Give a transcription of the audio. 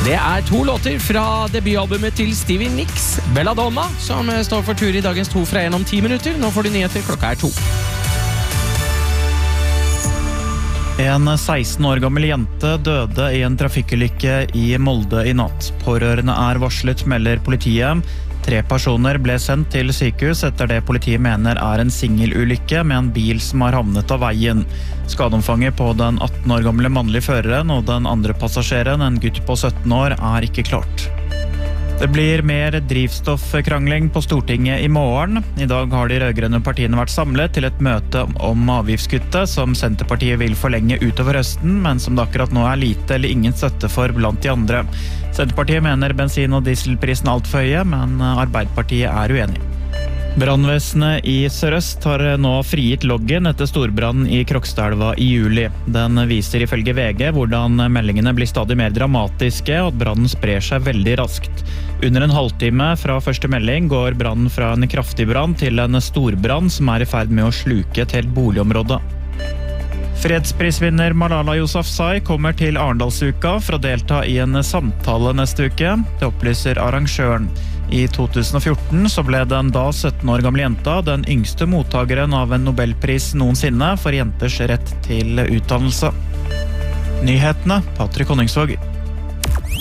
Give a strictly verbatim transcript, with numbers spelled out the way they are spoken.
Det er to låter fra debutalbumet til Stevie Nicks, Belladonna, som står for tur i dagens to fra en om ti minutter. Nå får du nyheter, klokka er to. En seksten år gammel jente døde i en trafikkulykke i Molde i natt. Pårørende er varslet, melder politiet. Tre personer ble sendt til sykehus etter det politiet mener er en singelulykke med en bil som har havnet av veien. Skadeomfanget på den atten år gamle mannlige føreren og den andre passasjeren, en gutt på sytten år, er ikke klart. Det blir mer drivstoffkrangling på Stortinget i morgen. I dag har de rødgrønne partiene vært samlet til et møte om avgiftskuttet som Senterpartiet vil forlenge utover høsten, men som det akkurat nå er lite eller ingen støtte for blant de andre. Senterpartiet mener bensin- og dieselprisen er alt for høye, men Arbeiderpartiet er uenig. Brannvesenet i Sør-Øst har nå frigitt loggen etter storbrannen i Krokstadelva i juli. Den viser ifølge V G hvordan meldingene blir stadig mer dramatiske og at brannen sprer seg veldig raskt. Under en halvtime fra første melding går brannen fra en kraftig brann til en storbrann som er i ferd med å sluke et helt boligområde. Fredsprisvinner Malala Yousafzai kommer til Arendalsuka for å delta i en samtale neste uke. Det opplyser arrangøren. I to tusen og fjorten så ble den da sytten år gamle jenta den yngste mottageren av en Nobelpris noensinne for jenters rett til utdannelse. Nyhetene, Patrick Honningsvåg.